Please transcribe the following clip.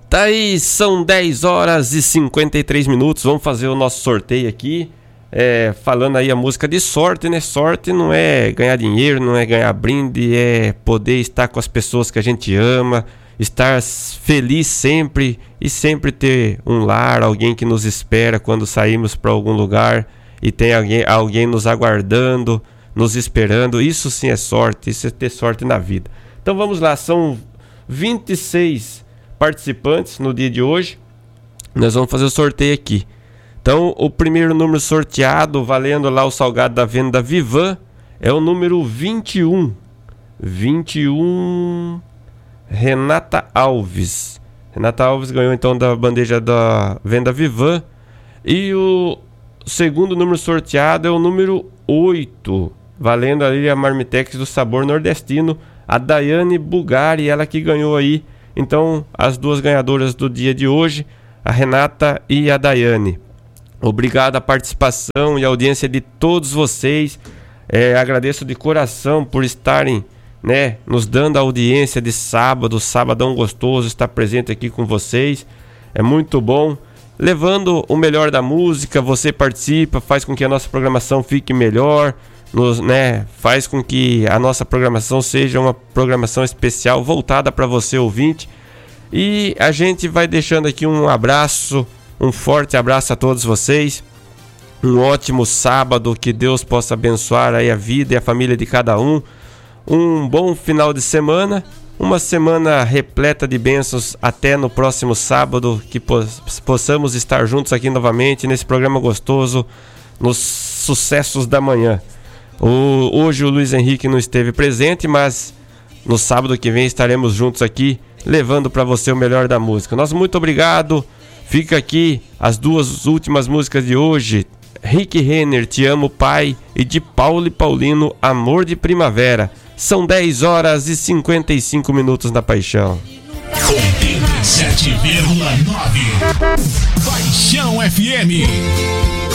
Tá aí, são 10 horas e 53 minutos. Vamos fazer o nosso sorteio aqui. Falando aí a música de sorte, né? Sorte não é ganhar dinheiro, não é ganhar brinde, é poder estar com as pessoas que a gente ama, estar feliz sempre e sempre ter um lar, alguém que nos espera quando saímos para algum lugar e tem alguém nos aguardando, nos esperando. Isso sim é sorte, isso é ter sorte na vida. Então vamos lá, são 26 participantes no dia de hoje. Nós vamos fazer o sorteio aqui. Então o primeiro número sorteado, valendo lá o salgado da Venda Vivan, é o número 21 Renata Alves. Renata Alves ganhou então da bandeja da Venda Vivan. E o segundo número sorteado é o número 8, valendo ali a Marmitex do Sabor Nordestino, a Daiane Bugari, ela que ganhou aí. Então, as duas ganhadoras do dia de hoje, a Renata e a Daiane. Obrigado a participação e a audiência de todos vocês. Agradeço de coração por estarem, né, nos dando a audiência de sábado, sabadão gostoso, estar presente aqui com vocês. É muito bom. Levando o melhor da música, você participa, faz com que a nossa programação fique melhor, faz com que a nossa programação seja uma programação especial voltada para você, ouvinte. E a gente vai deixando aqui um abraço, um forte abraço a todos vocês. Um ótimo sábado, que Deus possa abençoar aí a vida e a família de cada um. Um bom final de semana, uma semana repleta de bênçãos até no próximo sábado, que possamos estar juntos aqui novamente nesse programa gostoso, nos sucessos da manhã. Hoje o Luiz Henrique não esteve presente, mas no sábado que vem estaremos juntos aqui, levando para você o melhor da música. Nosso muito obrigado. Fica aqui as duas últimas músicas de hoje: Rick Renner, Te Amo Pai, e de Paulo e Paulino, Amor de Primavera. São 10 horas e 55 minutos na Paixão. 87,9 Paixão FM.